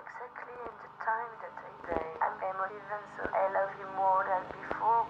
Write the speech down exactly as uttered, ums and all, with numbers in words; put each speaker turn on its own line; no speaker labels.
exactly in the time that I say I'm emotive and so I love you more than before.